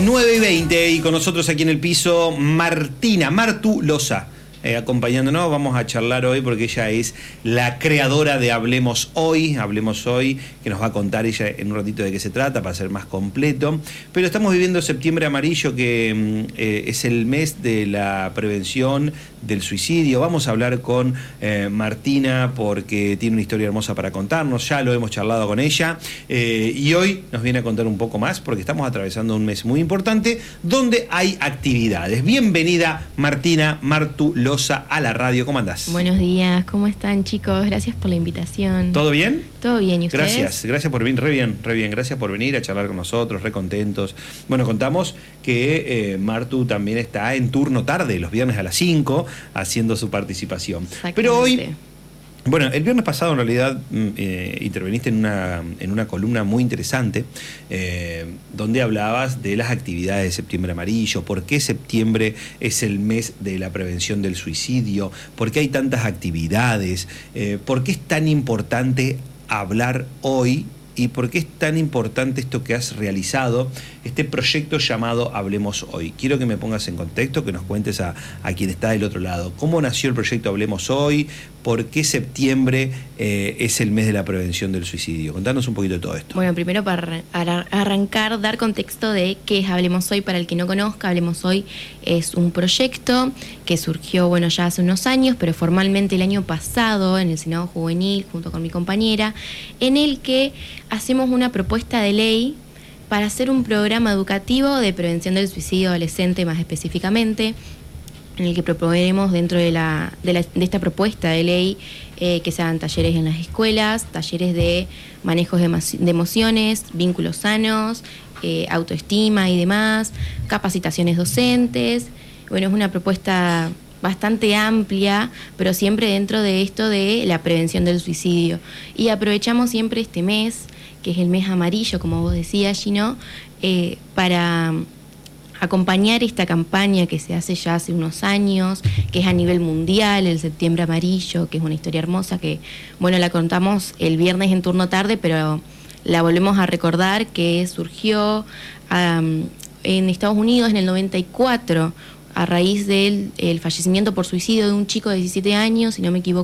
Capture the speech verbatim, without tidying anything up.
nueve y veinte y con nosotros aquí en el piso Martina, Martu Loza, eh, acompañándonos. Vamos a charlar hoy porque ella es la creadora de Hablemos Hoy, Hablemos Hoy, que nos va a contar ella en un ratito de qué se trata para ser más completo. Pero estamos viviendo septiembre amarillo, que eh, es el mes de la prevención del suicidio. Vamos a hablar con eh, Martina porque tiene una historia hermosa para contarnos, ya lo hemos charlado con ella, eh, y hoy nos viene a contar un poco más porque estamos atravesando un mes muy importante donde hay actividades. Bienvenida Martina, Martu Loza, a la radio. ¿Cómo andás? Buenos días, ¿cómo están, chicos? Gracias por la invitación. ¿Todo bien? Todo bien, ¿y ustedes? Gracias, gracias por venir, re bien, re bien, gracias por venir a charlar con nosotros, re contentos. Bueno, contamos que eh, Martu también está en turno tarde, los viernes a las cinco, haciendo su participación. Pero hoy, bueno, el viernes pasado en realidad eh, interveniste en una, en una columna muy interesante eh, donde hablabas de las actividades de Septiembre Amarillo, por qué septiembre es el mes de la prevención del suicidio, por qué hay tantas actividades, eh, por qué es tan importante hablar hoy y por qué es tan importante esto que has realizado, este proyecto llamado Hablemos Hoy. Quiero que me pongas en contexto, que nos cuentes a, a quien está del otro lado. ¿Cómo nació el proyecto Hablemos Hoy? ¿Por qué septiembre eh, es el mes de la prevención del suicidio? Contanos un poquito de todo esto. Bueno, primero para arrancar, dar contexto de qué es Hablemos Hoy. Para el que no conozca, Hablemos Hoy es un proyecto que surgió, bueno, ya hace unos años, pero formalmente el año pasado en el Senado Juvenil, junto con mi compañera, en el que hacemos una propuesta de ley para hacer un programa educativo de prevención del suicidio adolescente, más específicamente, en el que proponemos dentro de, la, de, la, de esta propuesta de ley eh, que se hagan talleres en las escuelas, talleres de manejos de, de emociones, vínculos sanos, eh, autoestima y demás, capacitaciones docentes. Bueno, es una propuesta bastante amplia, pero siempre dentro de esto de la prevención del suicidio. Y aprovechamos siempre este mes, que es el mes amarillo, como vos decías, Gino, eh, para acompañar esta campaña que se hace ya hace unos años, que es a nivel mundial, el Septiembre Amarillo, que es una historia hermosa que, bueno, la contamos el viernes en turno tarde, pero la volvemos a recordar, que surgió um, en Estados Unidos en el noventa y cuatro, a raíz del el fallecimiento por suicidio de un chico de diecisiete años, si no me equivoco,